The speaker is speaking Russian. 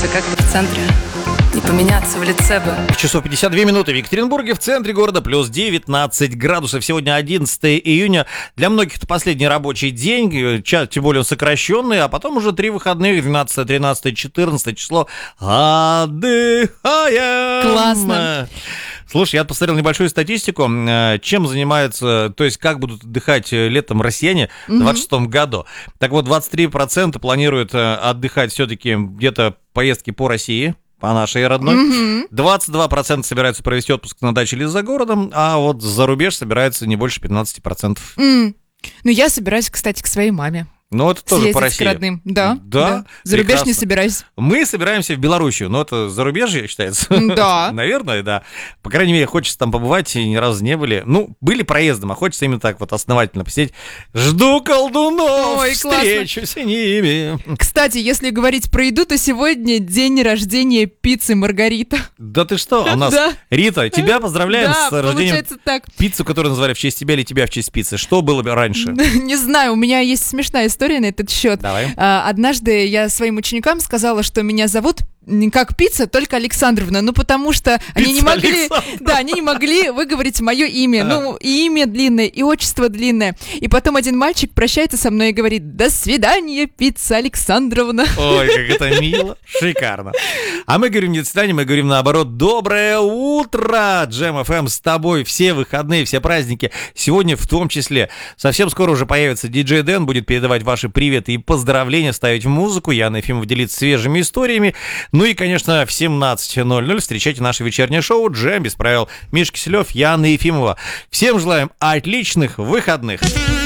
Все как бы в центре. Не поменяться в лице бы. Часов 52 минуты в Екатеринбурге, в центре города, плюс 19 градусов. Сегодня 11 июня. Для многих это последний рабочий день, тем более сокращенный, а потом уже 3 выходных, 12, 13, 14 число. Отдыхаем! Классно. Слушай, я посмотрел небольшую статистику, чем занимаются, то есть как будут отдыхать летом россияне в 2026 году. Так вот, 23% планируют отдыхать все-таки где-то поездки по России, по нашей родной. 22% собираются провести отпуск на даче или за городом, а вот за рубеж собирается не больше 15%. Ну, я собираюсь, кстати, к своей маме. Ну, это тоже Съездить по России. к родным. Да. Да. За рубеж Прекрасно. не собираюсь. Мы собираемся в Белоруссию, но это зарубежье считается. Да. Наверное, да. По крайней мере, хочется там побывать, и ни разу не были. Ну, были проездом, а хочется именно так вот основательно посидеть. Жду колдунов, Ой, классно. встречу с ними. Кстати, если говорить про еду, то сегодня день рождения пиццы Маргарита. Да ты что, у нас Да. Рита, тебя поздравляем Да, с рождением. получается так. Пиццу, которую назвали в честь тебя или тебя в честь пиццы. Что было бы раньше? Не знаю, у меня есть смешная история на этот счет. Давай. Однажды я своим ученикам сказала, что меня зовут не как пицца, только Александровна. Ну, потому что они не Пицца могли, Александровна. да, они не могли выговорить мое имя. Ну, и имя длинное, и отчество длинное. И потом один мальчик прощается со мной и говорит: «До свидания, пицца Александровна». Ой, как это мило. Шикарно. А мы говорим не до свидания, мы говорим наоборот: доброе утро, Джем FM с тобой. Все выходные, все праздники. Сегодня в том числе. Совсем скоро уже появится диджей Дэн, будет передавать ваши приветы и поздравления, ставить музыку. Яна Ефимова делиться свежими историями. Ну и, конечно, в 17:00 встречайте наше вечернее шоу «Джем без правил». Миша Киселев, Яна Ефимова. Всем желаем отличных выходных.